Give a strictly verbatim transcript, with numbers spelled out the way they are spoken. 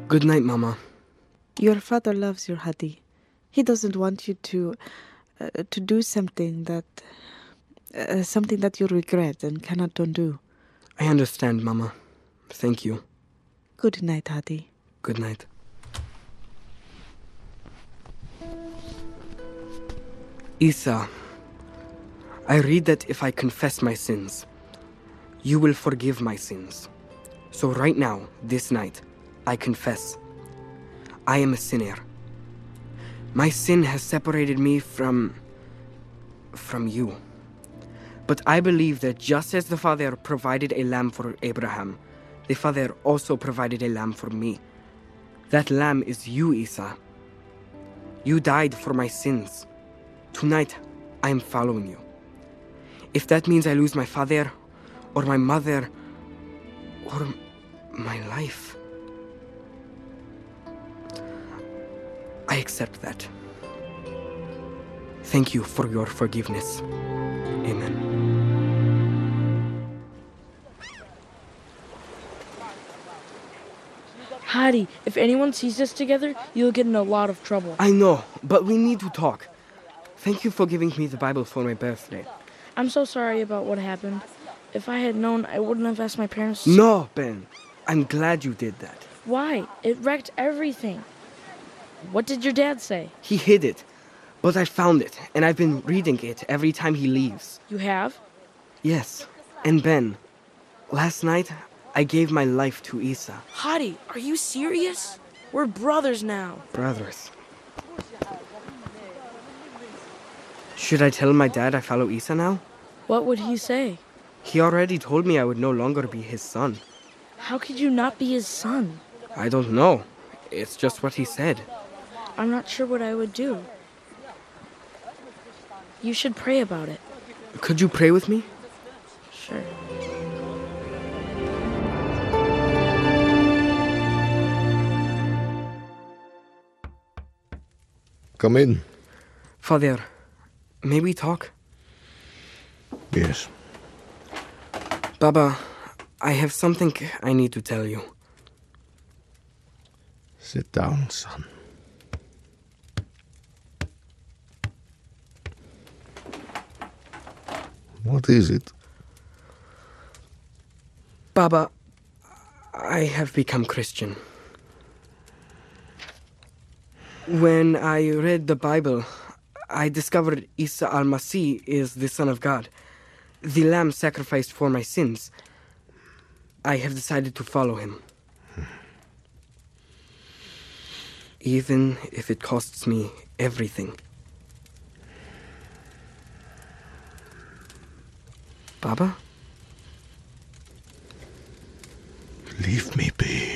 Good night, Mama. Your father loves you, Hadi. He doesn't want you to uh, to do something that uh, something that you regret and cannot undo. I understand, Mama. Thank you. Good night, Hadi. Good night. Isa, I read that if I confess my sins, you will forgive my sins. So right now, this night, I confess. I am a sinner. My sin has separated me from... from you. But I believe that just as the Father provided a lamb for Abraham, the Father also provided a lamb for me. That lamb is you, Isa. You died for my sins. Tonight, I am following you. If that means I lose my father, or my mother, or my life, I accept that. Thank you for your forgiveness. Amen. Hadi, if anyone sees us together, you'll get in a lot of trouble. I know, but we need to talk. Thank you for giving me the Bible for my birthday. I'm so sorry about what happened. If I had known, I wouldn't have asked my parents to... No, Ben. I'm glad you did that. Why? It wrecked everything. What did your dad say? He hid it, but I found it, and I've been reading it every time he leaves. You have? Yes. And Ben, last night, I gave my life to Isa. Hadi, are you serious? We're brothers now. Brothers. Should I tell my dad I follow Isa now? What would he say? He already told me I would no longer be his son. How could you not be his son? I don't know. It's just what he said. I'm not sure what I would do. You should pray about it. Could you pray with me? Sure. Come in. Father, may we talk? Yes. Baba, I have something I need to tell you. Sit down, son. What is it? Baba, I have become Christian. When I read the Bible, I discovered Isa al-Masih is the Son of God, the lamb sacrificed for my sins. I have decided to follow him. Even if it costs me everything. Baba? Leave me be.